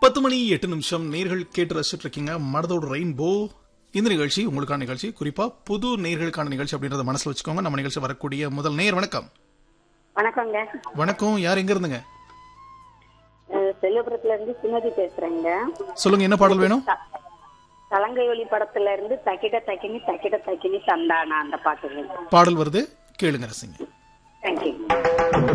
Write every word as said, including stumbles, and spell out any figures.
பத்து மணி எட்டு நிமிஷம் நேர்கள் கேட்டு ரசிச்சுட்டு இருக்கீங்க மனதோடு ரெயின்போ. இந்த நிகழ்ச்சி உங்களுக்கான நிகழ்ச்சி, குறிப்பா புது நேர்களுக்கான நிகழ்ச்சி அப்படின்றத மனசுல வச்சுக்கோங்க. நம்ம நிகழ்ச்சி வரக்கூடிய முதல் நேர் வணக்கம். வணக்கங்க. வணக்கம், யார் எங்க இருந்துங்க? செல்வபுரத்துல இருந்து சுமதி பேசுறேங்க. சொல்லுங்க, என்ன பாடல் வேணும்? தலங்கை ஒளி படத்துல இருந்து தக்கிட தக்கினி தக்கிட தக்கினி தந்தானா அந்த பாட்டு. பாடல் வருது, கேளுங்க ரசிங்க. தேங்க்யூ.